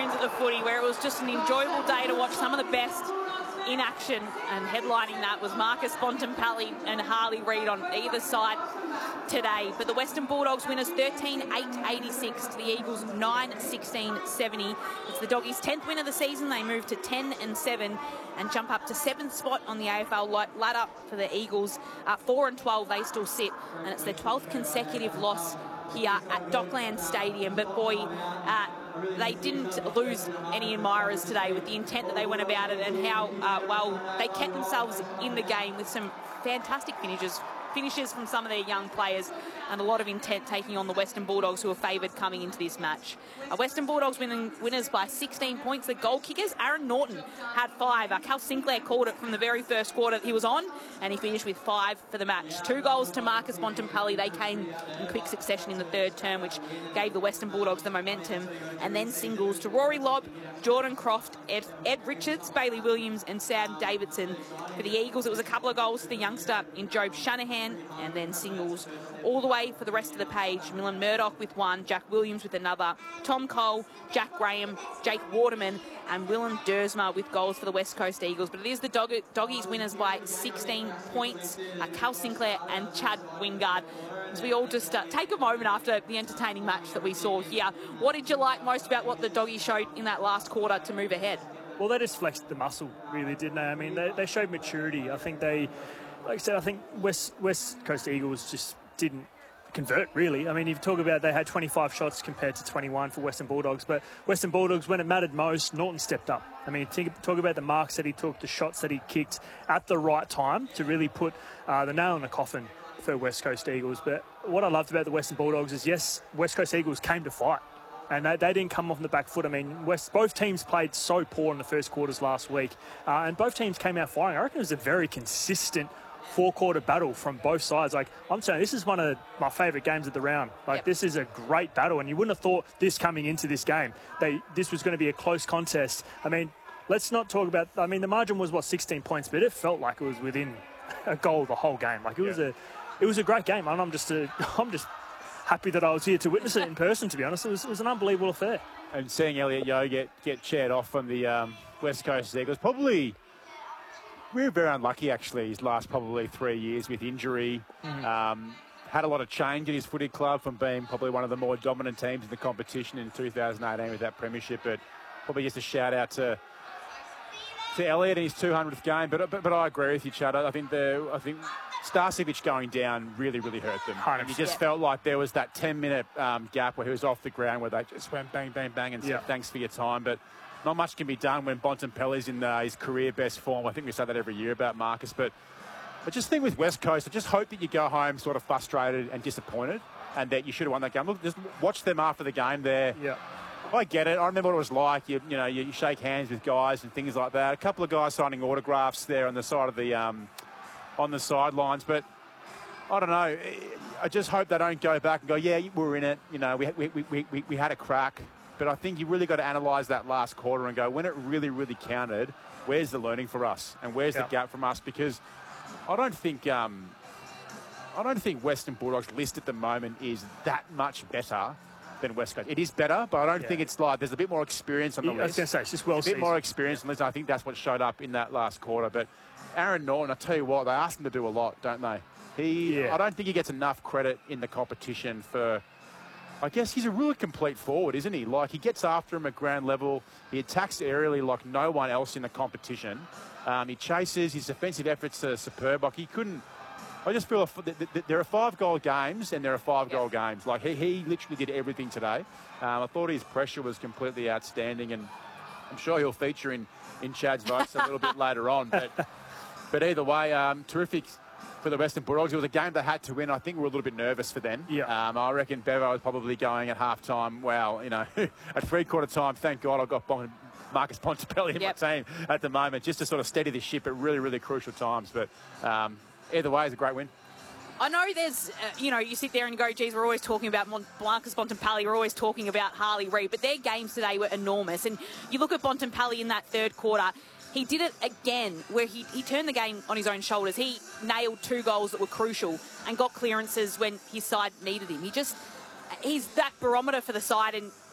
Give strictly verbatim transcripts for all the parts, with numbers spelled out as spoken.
games at the footy where it was just an enjoyable day to watch some of the best in action, and headlining that was Marcus Bontempelli and Harley Reid on either side today. But the Western Bulldogs winners thirteen eight eighty-six to the Eagles nine sixteen seventy. It's the Doggies' tenth win of the season. They move to ten and seven and jump up to seventh spot on the A F L ladder. For the Eagles, uh, four and twelve they still sit, and it's their twelfth consecutive loss here at Dockland Stadium. But boy, uh, they didn't lose any admirers today with the intent that they went about it, and how uh, well they kept themselves in the game with some fantastic finishes finishes from some of their young players, and a lot of intent taking on the Western Bulldogs, who are favoured coming into this match. Uh, Western Bulldogs winning winners by sixteen points. The goal kickers, Aaron Norton had five. Uh, Cal Sinclair called it from the very first quarter he was on, and he finished with five for the match. Two goals to Marcus Bontempelli. They came in quick succession in the third term, which gave the Western Bulldogs the momentum. And then singles to Rory Lobb, Jordan Croft, Ed, Ed Richards, Bailey Williams and Sam Davidson. For the Eagles, it was a couple of goals to the youngster in Job Shanahan, and then singles all the way for the rest of the page. Millen Murdoch with one, Jack Williams with another, Tom Cole, Jack Graham, Jake Waterman and Willem Dersma with goals for the West Coast Eagles. But it is the dog Doggies winners by sixteen points, uh, Cal Sinclair and Chad Wingard. As we all just uh, take a moment after the entertaining match that we saw here, what did you like most about what the Doggies showed in that last quarter to move ahead? Well, they just flexed the muscle, really, didn't they? I mean, they, they showed maturity. I think they, like I said, I think West West Coast Eagles just didn't convert, really. I mean, you talk about they had twenty-five shots compared to twenty-one for Western Bulldogs, but Western Bulldogs, when it mattered most, Norton stepped up. I mean, think, talk about the marks that he took, the shots that he kicked at the right time to really put uh, the nail in the coffin for West Coast Eagles. But what I loved about the Western Bulldogs is, yes, West Coast Eagles came to fight, and they, they didn't come off the back foot. I mean, West, both teams played so poor in the first quarters last week, uh, and both teams came out firing. I reckon it was a very consistent four-quarter battle from both sides. Like, I'm saying, this is one of my favourite games of the round. Like, yep. This is a great battle, and you wouldn't have thought this coming into this game. They This was going to be a close contest. I mean, let's not talk about... I mean, the margin was, what, sixteen points, but it felt like it was within a goal the whole game. Like, it was yeah. a it was a great game, and I'm just a, I'm just happy that I was here to witness it in person, to be honest. It was, it was an unbelievable affair. And seeing Elliot Yeo get, get chaired off from the um, West Coast Eagles, probably... We were very unlucky, actually, his last probably three years with injury. Mm-hmm. um, had a lot of change in his footy club from being probably one of the more dominant teams in the competition in two thousand eighteen with that premiership. But probably just a shout out to to Elliot in his two hundredth game. But but, but I agree with you, Chad. I think the I think Starcevic going down really, really hurt them. And you just yeah. felt like there was that ten minute um, gap where he was off the ground, where they just went bang, bang, bang and said, yeah. thanks for your time. But not much can be done when Bontempelli's in uh, his career best form. I think we say that every year about Marcus. But I just think with West Coast, I just hope that you go home sort of frustrated and disappointed, and that you should have won that game. Look, just watch them after the game there. Yeah. I get it. I remember what it was like. You, you know, you shake hands with guys and things like that. A couple of guys signing autographs there on the side of the um, on the sidelines. But I don't know. I just hope they don't go back and go, yeah, we're in it. You know, we we we we, we had a crack. But I think you really got to analyse that last quarter and go, when it really, really counted, where's the learning for us? And where's yeah. the gap from us? Because I don't think um, I don't think Western Bulldogs' list at the moment is that much better than West Coast. It is better, but I don't yeah. think it's like there's a bit more experience on the yeah, list. I was going to say, it's just well A bit seasoned. more experience on the list. I think that's what showed up in that last quarter. But Aaron Norton, I tell you what, they asked him to do a lot, don't they? He, yeah. I don't think he gets enough credit in the competition for... I guess he's a really complete forward, isn't he? Like, he gets after him at ground level. He attacks aerially like no one else in the competition. Um, he chases. His defensive efforts are superb. Like, he couldn't... I just feel there are five-goal games and there are five-goal yeah. games. Like, he, he literally did everything today. Um, I thought his pressure was completely outstanding, and I'm sure he'll feature in, in Chad's votes a little bit later on. But, but either way, um, terrific... for the Western Bulldogs. It was a game they had to win. I think we were a little bit nervous for them. Yeah. Um, I reckon Bevo was probably going at half-time, well, you know, at three-quarter time, thank God I got bon Marcus Bontempelli in yep. my team at the moment, just to sort of steady the ship at really, really crucial times. But um, either way, it's a great win. I know there's, uh, you know, you sit there and you go, geez, we're always talking about Mon Marcus Bontempelli, we're always talking about Harley Reid, but their games today were enormous. And you look at Bontempelli in that third quarter, he did it again, where he, he turned the game on his own shoulders. He nailed two goals that were crucial and got clearances when his side needed him. He just, he's that barometer for the side, and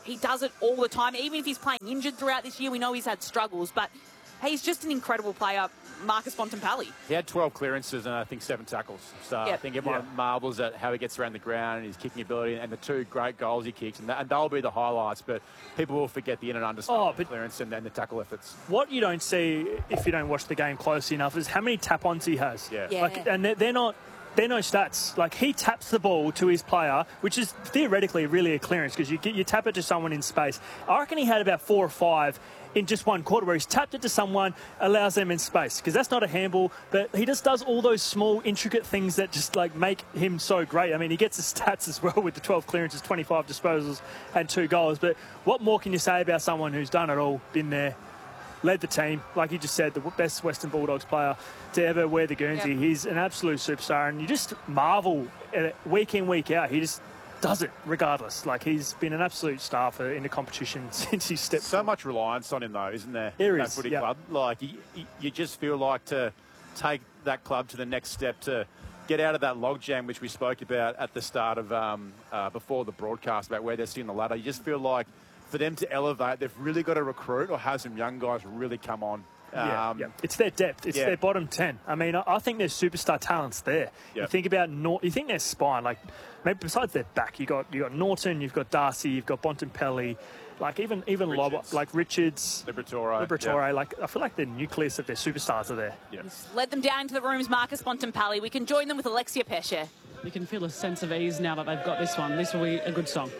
he does it all the time. Even if he's playing injured throughout this year, we know he's had struggles, but he's just an incredible player, Marcus Bontempelli. He had twelve clearances and I think seven tackles. So yep. I think everyone yep. marvels at how he gets around the ground, his kicking ability, and the two great goals he kicks. And, that, and they'll be the highlights, but people will forget the in and under oh, but clearance and then the tackle efforts. What you don't see if you don't watch the game closely enough is how many tap-ons he has. Yeah. yeah. Like, and they're, they're not... They're no stats. Like, he taps the ball to his player, which is theoretically really a clearance because you, you tap it to someone in space. I reckon he had about four or five in just one quarter where he's tapped it to someone, allows them in space, because that's not a handball, but he just does all those small, intricate things that just, like, make him so great. I mean, he gets his stats as well with the twelve clearances, twenty-five disposals and two goals, but what more can you say about someone who's done it all, been there, led the team, like you just said, the best Western Bulldogs player to ever wear the Guernsey. Yep. He's an absolute superstar, and you just marvel at it week in, week out. He just does it regardless. Like, he's been an absolute star for in the competition since he stepped. So much reliance on him, though, isn't there? There that is. Footy Yep. club. Like, you, you just feel like to take that club to the next step, to get out of that logjam which we spoke about at the start of um, uh, before the broadcast about where they're sitting on the ladder. You just feel like for them to elevate, they've really got to recruit or have some young guys really come on. Yeah, um, yeah. It's their depth. It's yeah. their bottom ten. I mean, I, I think there's superstar talents there. Yep. You think about Nor- you think their spine, like maybe besides their back, you got you got Norton, you've got Darcy, you've got Bontempelli, like even even Lob- like Richards, Liberatore, Liberatore. Yep. Like I feel like the nucleus of their superstars are there. Yep. He's led them down into the rooms, Marcus Bontempelli. We can join them with Alexia Pesce. You can feel a sense of ease now that they've got this one. This will be a good song.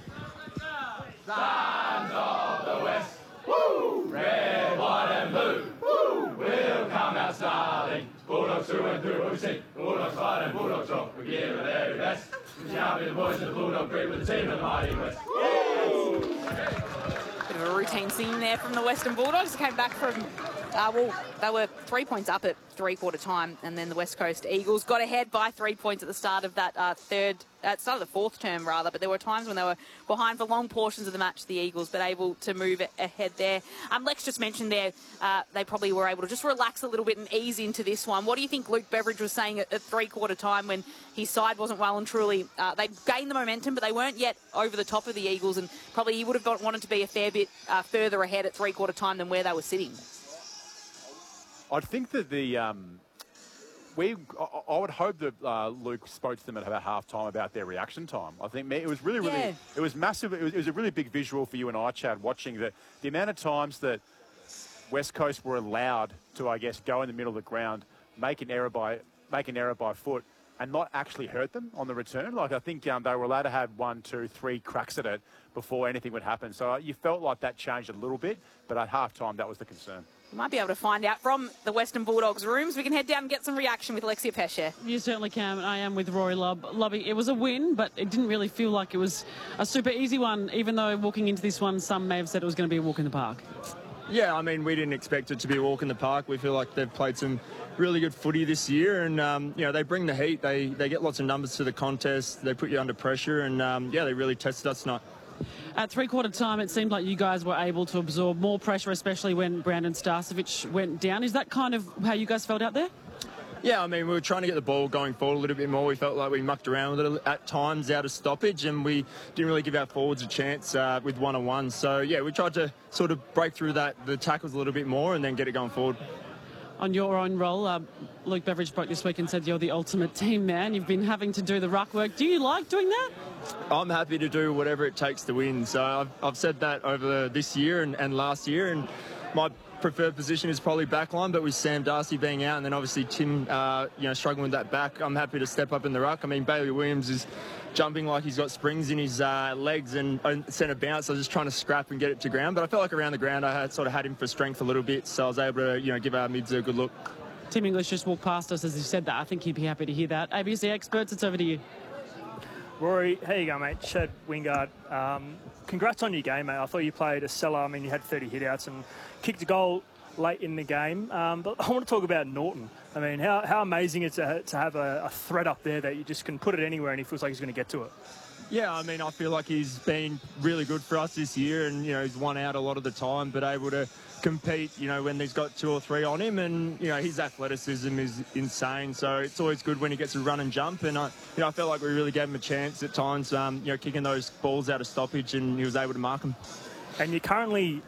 Sons of the West, woo! Red, white and blue, woo! We'll come out starting. Bulldogs through and through, we sing. Bulldogs fight and Bulldogs talk. We give it every best. We shout be the voice of the Bulldog breed with the team of the mighty West. Woo! Bit of a routine singing there from the Western Bulldogs. Came back from, uh, well, they were three points up at three-quarter time, and then the West Coast Eagles got ahead by three points at the start of that uh, third, at the start of the fourth term, rather, but there were times when they were behind for long portions of the match, the Eagles, but able to move ahead there. Um, Lex just mentioned there, uh, they probably were able to just relax a little bit and ease into this one. What do you think Luke Beveridge was saying at, at three-quarter time when his side wasn't well and truly, uh, they gained the momentum, but they weren't yet over the top of the Eagles, and probably he would have wanted to be a fair bit uh, further ahead at three-quarter time than where they were sitting? I think that the... Um We, I, I would hope that uh, Luke spoke to them at about half time about their reaction time. I think it was really, really, yeah. it was massive. It was, it was a really big visual for you and I, Chad, watching the, the amount of times that West Coast were allowed to, I guess, go in the middle of the ground, make an error by, make an error by foot and not actually hurt them on the return. Like, I think um, they were allowed to have one, two, three cracks at it before anything would happen. So you felt like that changed a little bit, but at half time, that was the concern. We might be able to find out from the Western Bulldogs rooms. We can head down and get some reaction with Alexia Pesce. You certainly can. I am with Rory Lobb. Lobby, it was a win, but it didn't really feel like it was a super easy one, even though walking into this one, some may have said it was going to be a walk in the park. Yeah, I mean, we didn't expect it to be a walk in the park. We feel like they've played some really good footy this year, and, um, you know, they bring the heat. They, they get lots of numbers to the contest. They put you under pressure, and, um, yeah, they really tested us tonight. At three-quarter time, it seemed like you guys were able to absorb more pressure, especially when Brandon Starcevic went down. Is that kind of how you guys felt out there? Yeah, I mean, we were trying to get the ball going forward a little bit more. We felt like we mucked around with it at times out of stoppage, and we didn't really give our forwards a chance uh, with one-on-one. So, yeah, we tried to sort of break through that, the tackles a little bit more and then get it going forward. On your own role, uh, Luke Beveridge spoke this week and said you're the ultimate team man. You've been having to do the ruck work. Do you like doing that? I'm happy to do whatever it takes to win. So I've, I've said that over this year and, and last year, and my preferred position is probably backline, but with Sam Darcy being out and then obviously Tim uh, you know, struggling with that back, I'm happy to step up in the ruck. I mean, Bailey Williams is jumping like he's got springs in his uh, legs and, and centre bounce. I was just trying to scrap and get it to ground, but I felt like around the ground I had sort of had him for strength a little bit, so I was able to, you know, give our mids a good look. Tim English just walked past us as he said that. I think he'd be happy to hear that. A B C experts, it's over to you. Rory, how you going, mate? Chad Wingard, um, congrats on your game, mate. I thought you played a stellar. I mean, you had thirty hit-outs and kicked a goal late in the game. Um, but I want to talk about Norton. I mean, how, how amazing it's to, to have a, a threat up there that you just can put it anywhere and he feels like he's going to get to it. Yeah, I mean, I feel like he's been really good for us this year, and you know, he's won out a lot of the time, but able to compete, you know, when he's got two or three on him, and you know, his athleticism is insane. So it's always good when he gets to run and jump, and I, you know, I felt like we really gave him a chance at times, um, you know, kicking those balls out of stoppage, and he was able to mark them. And you're currently